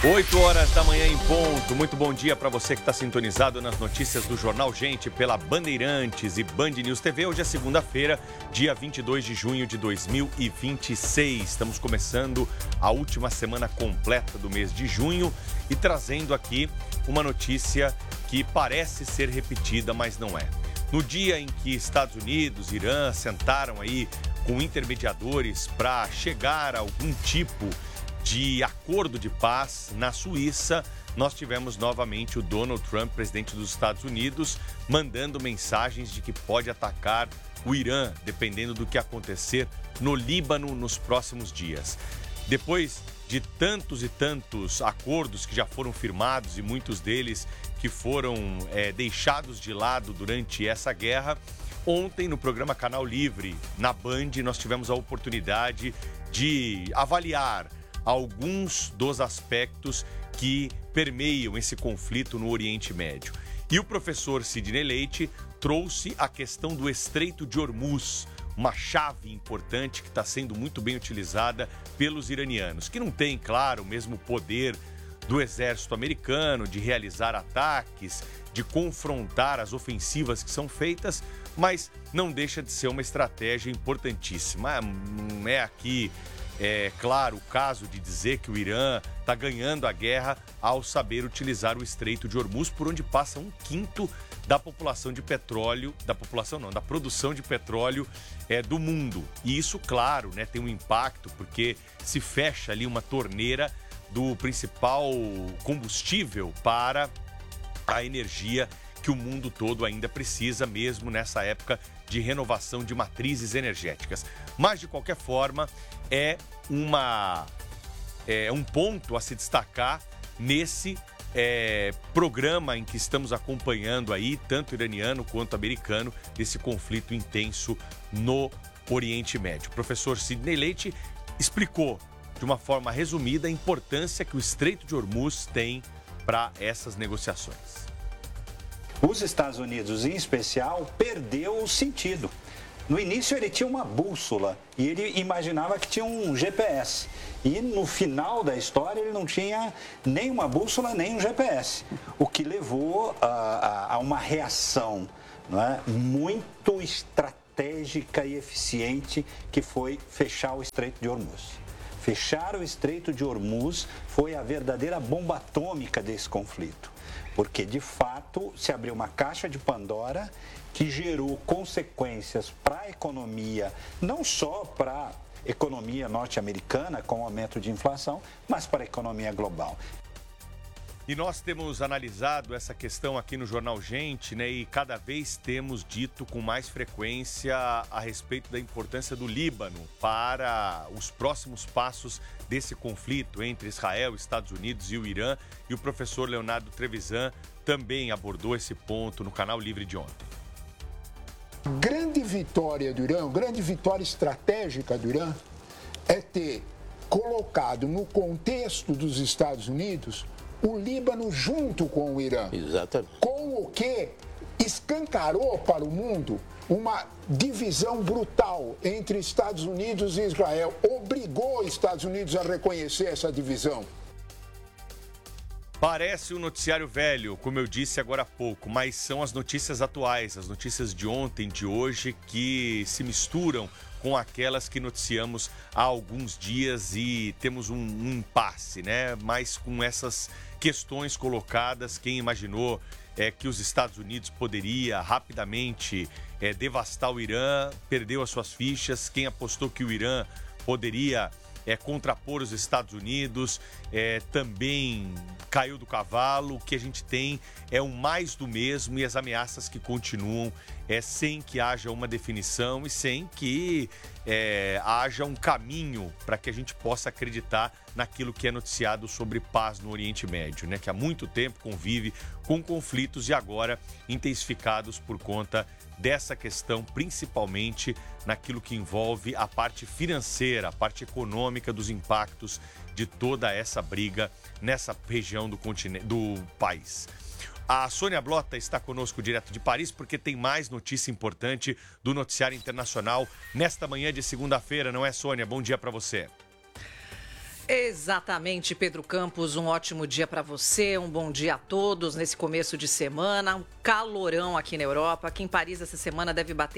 8 horas da manhã em ponto. Muito bom dia para você que está sintonizado nas notícias do Jornal Gente pela Bandeirantes e Band News TV. Hoje é segunda-feira, dia 22 de junho de 2026. Estamos começando a última semana completa do mês de junho e trazendo aqui uma notícia que parece ser repetida, mas não é. No dia em que Estados Unidos e Irã sentaram aí com intermediadores para chegar a algum tipo de acordo de paz na Suíça, nós tivemos novamente o Donald Trump, presidente dos Estados Unidos, mandando mensagens de que pode atacar o Irã, dependendo do que acontecer no Líbano nos próximos dias. Depois de tantos e tantos acordos que já foram firmados e muitos deles que foram deixados de lado durante essa guerra, ontem no programa Canal Livre, na Band, nós tivemos a oportunidade de avaliar alguns dos aspectos que permeiam esse conflito no Oriente Médio. E o professor Sidney Leite trouxe a questão do Estreito de Hormuz, uma chave importante que está sendo muito bem utilizada pelos iranianos, que não tem, claro, o mesmo poder do exército americano de realizar ataques, de confrontar as ofensivas que são feitas, mas não deixa de ser uma estratégia importantíssima. Não é aqui claro, o caso de dizer que o Irã está ganhando a guerra ao saber utilizar o Estreito de Hormuz, por onde passa 1/5 da população de petróleo, da produção de petróleo do mundo. E isso, claro, tem um impacto, porque se fecha ali uma torneira do principal combustível para a energia que o mundo todo ainda precisa, mesmo nessa época de renovação de matrizes energéticas. Mas, de qualquer forma, é um ponto a se destacar nesse programa em que estamos acompanhando aí, tanto iraniano quanto americano, esse conflito intenso no Oriente Médio. O professor Sidney Leite explicou de uma forma resumida a importância que o Estreito de Hormuz tem para essas negociações. Os Estados Unidos, em especial, perdeu o sentido. No início ele tinha uma bússola e ele imaginava que tinha um GPS. E no final da história ele não tinha nem uma bússola nem um GPS. O que levou a uma reação, não é, muito estratégica e eficiente, que foi fechar o Estreito de Hormuz. Fechar o Estreito de Hormuz foi a verdadeira bomba atômica desse conflito. Porque, de fato, se abriu uma caixa de Pandora que gerou consequências para a economia, não só para a economia norte-americana, com o aumento de inflação, mas para a economia global. E nós temos analisado essa questão aqui no Jornal Gente, e cada vez temos dito com mais frequência a respeito da importância do Líbano para os próximos passos desse conflito entre Israel, Estados Unidos e o Irã. E o professor Leonardo Trevisan também abordou esse ponto no Canal Livre de ontem. Grande vitória do Irã, grande vitória estratégica do Irã é ter colocado no contexto dos Estados Unidos o Líbano junto com o Irã. Exatamente. Com o que escancarou para o mundo uma divisão brutal entre Estados Unidos e Israel. Obrigou os Estados Unidos a reconhecer essa divisão. Parece um noticiário velho, como eu disse agora há pouco, mas são as notícias atuais, as notícias de ontem, de hoje, que se misturam com aquelas que noticiamos há alguns dias e temos um impasse, Mas com essas questões colocadas, quem imaginou que os Estados Unidos poderia rapidamente devastar o Irã, perdeu as suas fichas. Quem apostou que o Irã poderia contrapor os Estados Unidos também caiu do cavalo. O que a gente tem é um mais do mesmo e as ameaças que continuam sem que haja uma definição e sem que haja um caminho para que a gente possa acreditar naquilo que é noticiado sobre paz no Oriente Médio, que há muito tempo convive com conflitos e agora intensificados por conta dessa questão, principalmente naquilo que envolve a parte financeira, a parte econômica dos impactos de toda essa briga nessa região do país. A Sônia Blota está conosco direto de Paris porque tem mais notícia importante do noticiário internacional nesta manhã de segunda-feira, não é, Sônia? Bom dia para você. Exatamente, Pedro Campos, um ótimo dia para você, um bom dia a todos nesse começo de semana, um calorão aqui na Europa, aqui em Paris essa semana deve bater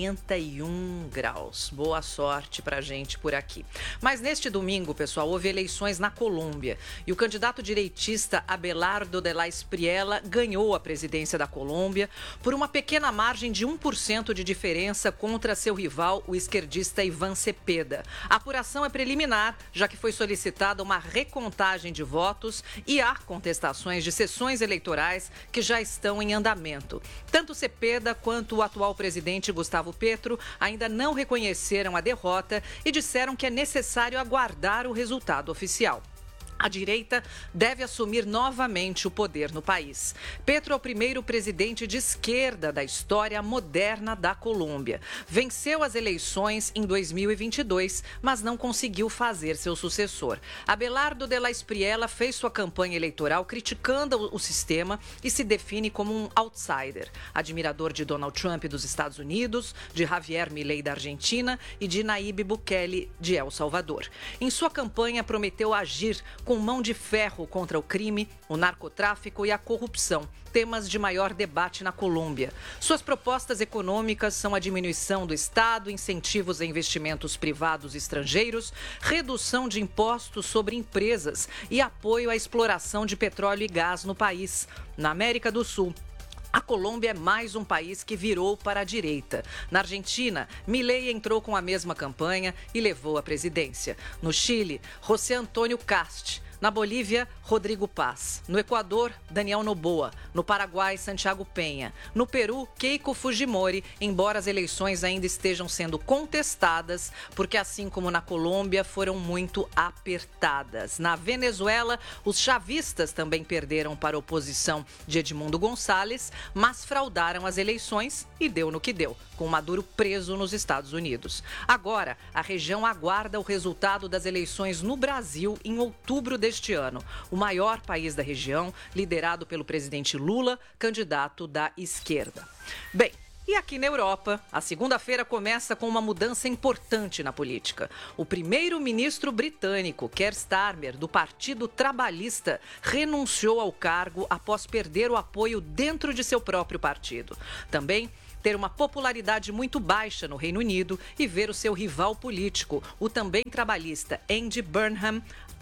41 graus, boa sorte pra gente por aqui. Mas neste domingo, pessoal, houve eleições na Colômbia e o candidato direitista Abelardo de la Espriella ganhou a presidência da Colômbia por uma pequena margem de 1% de diferença contra seu rival, o esquerdista Iván Cepeda. A apuração é preliminar, já que foi solicitada uma recontagem de votos e há contestações de sessões eleitorais que já estão em andamento. Tanto Cepeda quanto o atual presidente Gustavo Petro ainda não reconheceram a derrota e disseram que é necessário aguardar o resultado oficial. A direita deve assumir novamente o poder no país. Petro é o primeiro presidente de esquerda da história moderna da Colômbia. Venceu as eleições em 2022, mas não conseguiu fazer seu sucessor. Abelardo de la Espriella fez sua campanha eleitoral criticando o sistema e se define como um outsider. Admirador de Donald Trump dos Estados Unidos, de Javier Milei da Argentina e de Nayib Bukele de El Salvador. Em sua campanha, prometeu agir com mão de ferro contra o crime, o narcotráfico e a corrupção, temas de maior debate na Colômbia. Suas propostas econômicas são a diminuição do Estado, incentivos a investimentos privados estrangeiros, redução de impostos sobre empresas e apoio à exploração de petróleo e gás no país. Na América do Sul, a Colômbia é mais um país que virou para a direita. Na Argentina, Milei entrou com a mesma campanha e levou a presidência. No Chile, José Antônio Cast. Na Bolívia, Rodrigo Paz. No Equador, Daniel Noboa. No Paraguai, Santiago Penha. No Peru, Keiko Fujimori, embora as eleições ainda estejam sendo contestadas, porque assim como na Colômbia, foram muito apertadas. Na Venezuela, os chavistas também perderam para a oposição de Edmundo Gonçalves, mas fraudaram as eleições e deu no que deu, com Maduro preso nos Estados Unidos. Agora, a região aguarda o resultado das eleições no Brasil em outubro deste ano. O maior país da região, liderado pelo presidente Lula, candidato da esquerda. Bem, e aqui na Europa, a segunda-feira começa com uma mudança importante na política. O primeiro-ministro britânico, Keir Starmer, do Partido Trabalhista, renunciou ao cargo após perder o apoio dentro de seu próprio partido. Também ter uma popularidade muito baixa no Reino Unido e ver o seu rival político, o também trabalhista Andy Burnham,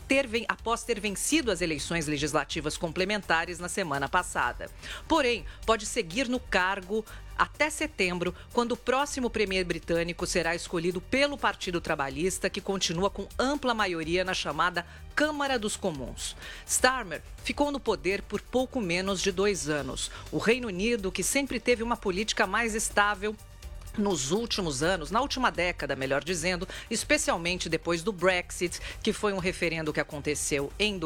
após ter vencido as eleições legislativas complementares na semana passada. Porém, pode seguir no cargo até setembro, quando o próximo premier britânico será escolhido pelo Partido Trabalhista, que continua com ampla maioria na chamada Câmara dos Comuns. Starmer ficou no poder por pouco menos de 2 anos. O Reino Unido, que sempre teve uma política mais estável nos últimos anos, na última década, melhor dizendo, especialmente depois do Brexit, que foi um referendo que aconteceu em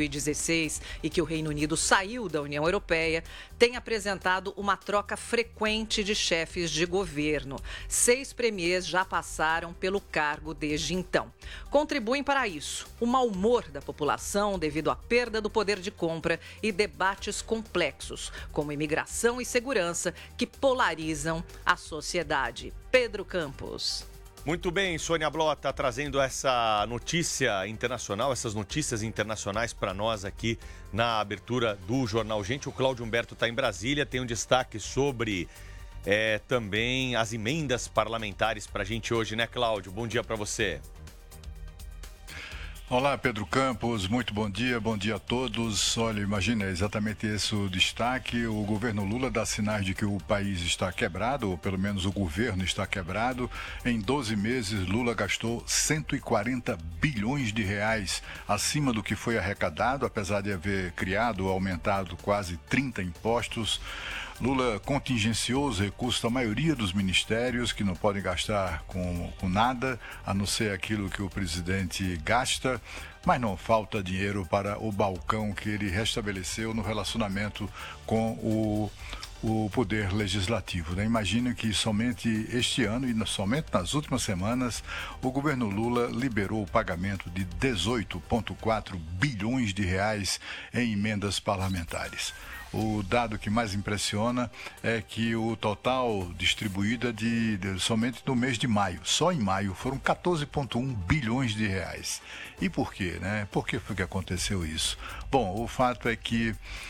2016 e que o Reino Unido saiu da União Europeia, tem apresentado uma troca frequente de chefes de governo. 6 premiers já passaram pelo cargo desde então. Contribuem para isso o mau humor da população devido à perda do poder de compra e debates complexos, como imigração e segurança, que polarizam a sociedade. Pedro Campos. Muito bem, Sônia Blota trazendo essa notícia internacional, essas notícias internacionais para nós aqui na abertura do Jornal Gente. O Cláudio Humberto está em Brasília, tem um destaque sobre também as emendas parlamentares para a gente hoje, né, Cláudio? Bom dia para você. Olá, Pedro Campos, muito bom dia a todos. Olha, imagina, exatamente esse o destaque. O governo Lula dá sinais de que o país está quebrado, ou pelo menos o governo está quebrado. Em 12 meses, Lula gastou 140 bilhões de reais acima do que foi arrecadado, apesar de haver criado ou aumentado quase 30 impostos. Lula contingenciou os recursos da maioria dos ministérios, que não podem gastar com nada, a não ser aquilo que o presidente gasta, mas não falta dinheiro para o balcão que ele restabeleceu no relacionamento com o poder legislativo, né? Imagina que somente este ano e somente nas últimas semanas o governo Lula liberou o pagamento de 18,4 bilhões de reais em emendas parlamentares. o dado que mais impressiona é que o total distribuído é somente no mês de maio. Só em maio foram 14,1 bilhões de reais. E por quê, né? Por que foi que aconteceu isso? Bom, o fato é que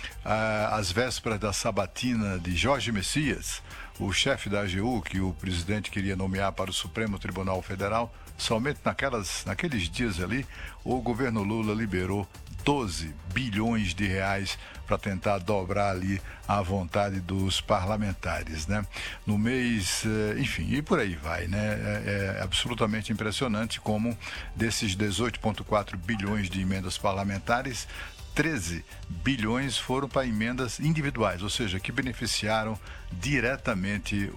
às vésperas da sabatina de Jorge Messias, o chefe da AGU, que o presidente queria nomear para o Supremo Tribunal Federal, somente naqueles dias ali, o governo Lula liberou 12 bilhões de reais para tentar dobrar ali a vontade dos parlamentares, né? No mês, enfim, e por aí vai, né? É absolutamente impressionante como desses 18,4 bilhões de emendas parlamentares, 13 bilhões foram para emendas individuais, ou seja, que beneficiaram diretamente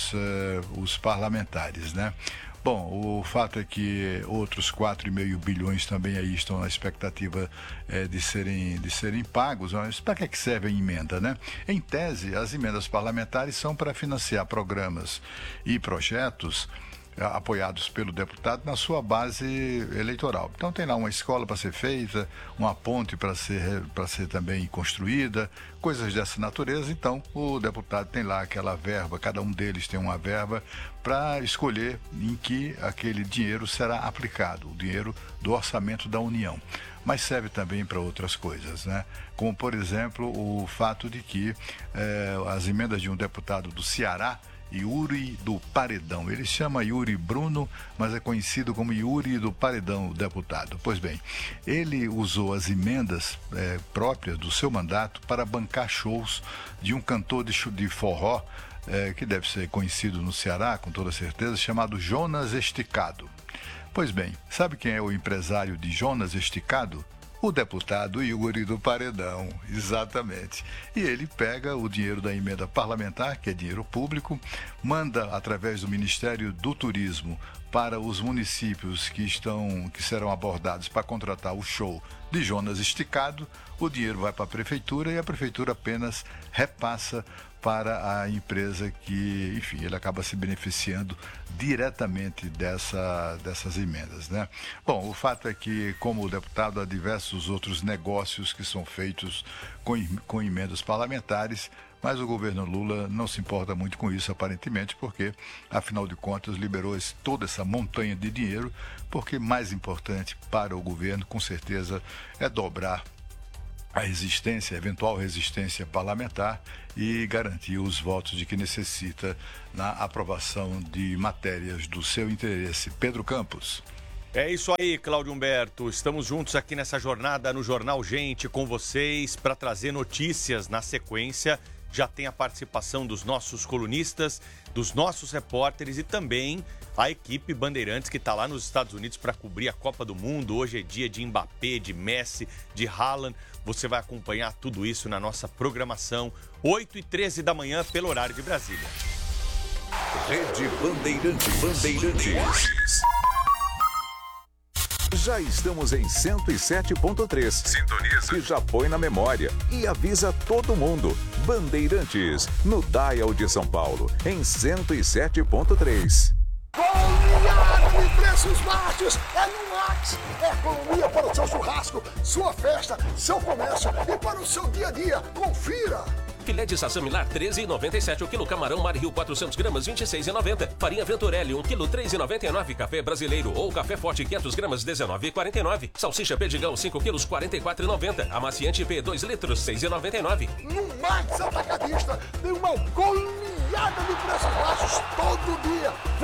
os parlamentares, né? Bom, o fato é que outros 4,5 bilhões também aí estão na expectativa de serem pagos. Mas para que serve a emenda, né? Em tese, as emendas parlamentares são para financiar programas e projetos apoiados pelo deputado na sua base eleitoral. Então tem lá uma escola para ser feita, uma ponte para ser também construída, coisas dessa natureza. Então o deputado tem lá aquela verba, cada um deles tem uma verba para escolher em que aquele dinheiro será aplicado, o dinheiro do orçamento da União. Mas serve também para outras coisas, né? Como, por exemplo, o fato de que as emendas de um deputado do Ceará, Yuri do Paredão. Ele chama Yuri Bruno, mas é conhecido como Yuri do Paredão, o deputado. Pois bem, ele usou as emendas próprias do seu mandato para bancar shows de um cantor de forró, que deve ser conhecido no Ceará, com toda certeza, chamado Jonas Esticado. Pois bem, sabe quem é o empresário de Jonas Esticado? O deputado Yuri do Paredão, exatamente. E ele pega o dinheiro da emenda parlamentar, que é dinheiro público, manda através do Ministério do Turismo para os municípios que serão abordados para contratar o show de Jonas Esticado. O dinheiro vai para a prefeitura e a prefeitura apenas repassa para a empresa que, enfim, ele acaba se beneficiando diretamente dessas emendas, né? Bom, o fato é que, como deputado, há diversos outros negócios que são feitos com emendas parlamentares, mas o governo Lula não se importa muito com isso, aparentemente, porque, afinal de contas, liberou toda essa montanha de dinheiro, porque mais importante para o governo, com certeza, é dobrar a eventual resistência parlamentar e garantir os votos de que necessita na aprovação de matérias do seu interesse. Pedro Campos. É isso aí, Cláudio Humberto. Estamos juntos aqui nessa jornada no Jornal Gente com vocês para trazer notícias na sequência. Já tem a participação dos nossos colunistas, dos nossos repórteres e também a equipe Bandeirantes que está lá nos Estados Unidos para cobrir a Copa do Mundo. Hoje é dia de Mbappé, de Messi, de Haaland. Você vai acompanhar tudo isso na nossa programação, 8h13 da manhã, pelo horário de Brasília. Rede Bandeirantes. Já estamos em 107.3. Sintoniza. Que já põe na memória e avisa todo mundo. Bandeirantes, no Dial de São Paulo, em 107.3. Goleada de preços baixos é no Max. É economia para o seu churrasco, sua festa, seu comércio e para o seu dia a dia. Confira! Filé de sassamilar, R$ 13,97 o quilo. Camarão Mar Rio, 400 gramas, R$ 26,90. Farinha Venturelli, 1 quilo, R$ 3,99. Café brasileiro ou café forte, 500 gramas, R$ 19,49. Salsicha Perdigão, 5 quilos, R$ 44,90. Amaciante P, 2 litros, R$ 6,99. No Max Atacadista tem uma goleada de preços baixos todo dia.